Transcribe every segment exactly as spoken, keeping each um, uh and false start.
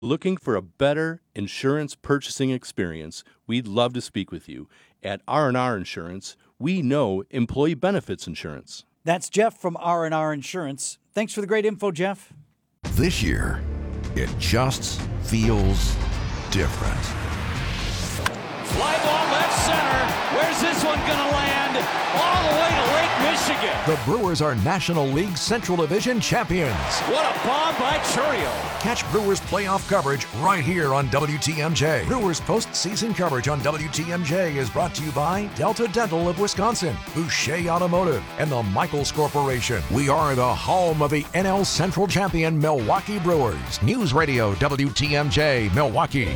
Looking for a better insurance purchasing experience? We'd love to speak with you. At R and R Insurance, we know employee benefits insurance. That's Jeff from R and R Insurance. Thanks for the great info, Jeff. This year, it just feels different. Fly ball left center. Where's this one going to land? All the way to Lake Michigan. The Brewers are National League Central Division champions. What a bomb by Churio. Catch Brewers playoff coverage right here on W T M J. Brewers postseason coverage on W T M J is brought to you by Delta Dental of Wisconsin, Boucher Automotive, and the Michaels Corporation. We are the home of the N L Central champion Milwaukee Brewers. News Radio W T M J, Milwaukee.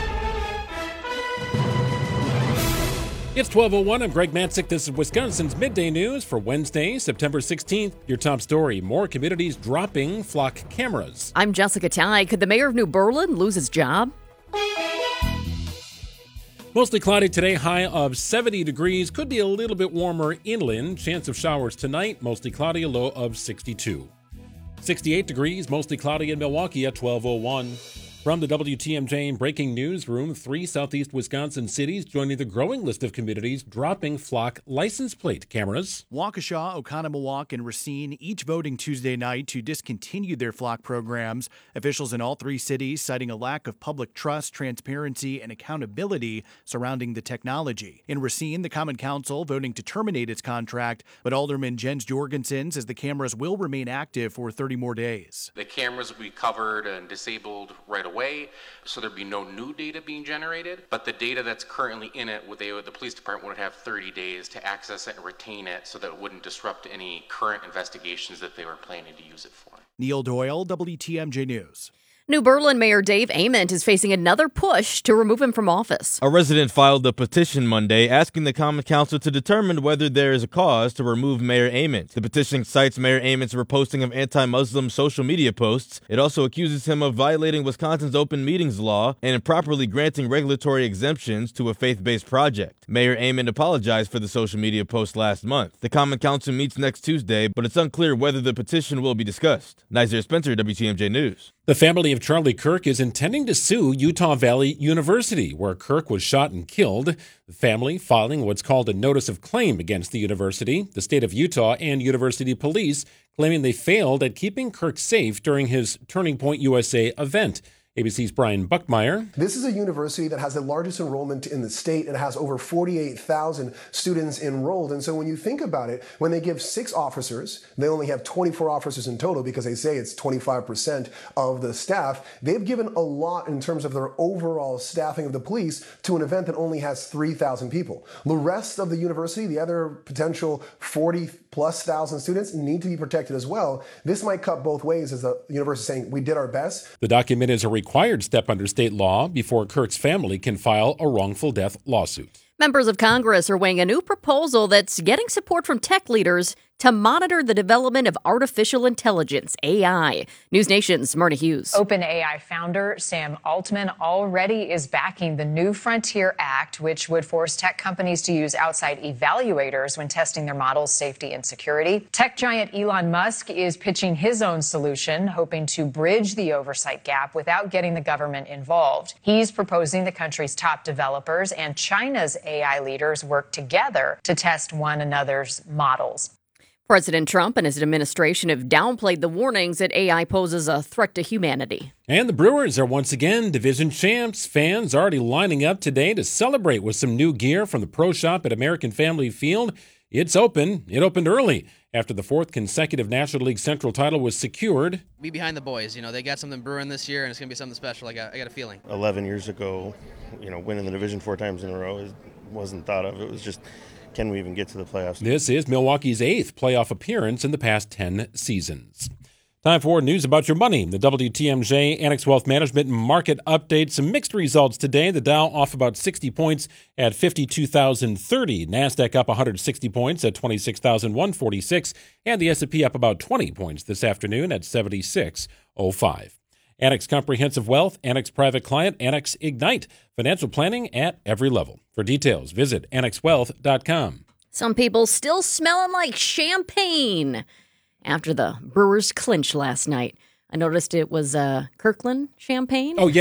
It's twelve oh one. I'm Greg Matzik. This is Wisconsin's Midday News for Wednesday, September sixteenth. Your top story, more communities dropping flock cameras. I'm Jessica Ty. Could the mayor of New Berlin lose his job? Mostly cloudy today, high of seventy degrees. Could be a little bit warmer inland. Chance of showers tonight, mostly cloudy, a low of sixty-two. sixty-eight degrees, mostly cloudy in Milwaukee at twelve oh one. From the W T M J Breaking News Room, three southeast Wisconsin cities joining the growing list of communities dropping flock license plate cameras. Waukesha, Oconomowoc, and Racine each voting Tuesday night to discontinue their flock programs. Officials in all three cities citing a lack of public trust, transparency, and accountability surrounding the technology. In Racine, the Common Council voting to terminate its contract, but Alderman Jens Jorgensen says the cameras will remain active for thirty more days. The cameras will be covered and disabled right away. Way, so there'd be no new data being generated, but the data that's currently in it, they, the police department would have thirty days to access it and retain it so that it wouldn't disrupt any current investigations that they were planning to use it for. Neil Doyle, W T M J News. New Berlin Mayor Dave Ament is facing another push to remove him from office. A resident filed a petition Monday asking the Common Council to determine whether there is a cause to remove Mayor Ament. The petition cites Mayor Ament's reposting of anti-Muslim social media posts. It also accuses him of violating Wisconsin's open meetings law and improperly granting regulatory exemptions to a faith-based project. Mayor Ament apologized for the social media post last month. The Common Council meets next Tuesday, but it's unclear whether the petition will be discussed. Nazir Spencer, W T M J News. The family of Charlie Kirk is intending to sue Utah Valley University, where Kirk was shot and killed. The family filing what's called a notice of claim against the university, the state of Utah, and university police, claiming they failed at keeping Kirk safe during his Turning Point U S A event. A B C's Brian Buckmeyer. This is a university that has the largest enrollment in the state. It has over forty-eight thousand students enrolled. And so when you think about it, when they give six officers, they only have twenty-four officers in total because they say it's twenty-five percent of the staff. They've given a lot in terms of their overall staffing of the police to an event that only has three thousand people. The rest of the university, the other potential forty plus thousand students, need to be protected as well. This might cut both ways, as the university saying, we did our best. The document is a required step under state law before Kirk's family can file a wrongful death lawsuit. Members of Congress are weighing a new proposal that's getting support from tech leaders to monitor the development of artificial intelligence, A I. News Nation's Myrna Hughes. OpenAI founder Sam Altman already is backing the new Frontier Act, which would force tech companies to use outside evaluators when testing their models' safety and security. Tech giant Elon Musk is pitching his own solution, hoping to bridge the oversight gap without getting the government involved. He's proposing the country's top developers and China's A I leaders work together to test one another's models. President Trump and his administration have downplayed the warnings that A I poses a threat to humanity. And the Brewers are once again division champs. Fans already lining up today to celebrate with some new gear from the Pro Shop at American Family Field. It's open. It opened early after the fourth consecutive National League Central title was secured. Be behind the boys. You know, they got something brewing this year, and it's going to be something special. I got, I got a feeling. Eleven years ago, you know, winning the division four times in a row wasn't thought of. It was just, can we even get to the playoffs? This is Milwaukee's eighth playoff appearance in the past ten seasons. Time for news about your money. The W T M J Annex Wealth Management Market Update. Some mixed results today. The Dow off about sixty points at fifty-two thousand thirty. NASDAQ up one hundred sixty points at twenty-six thousand one hundred forty-six. And the S and P up about twenty points this afternoon at seventy-six oh five. Annex Comprehensive Wealth, Annex Private Client, Annex Ignite. Financial planning at every level. For details, visit annex wealth dot com. Some people still smelling like champagne after the Brewers clinch last night. I noticed it was uh, Kirkland champagne. Oh, yeah.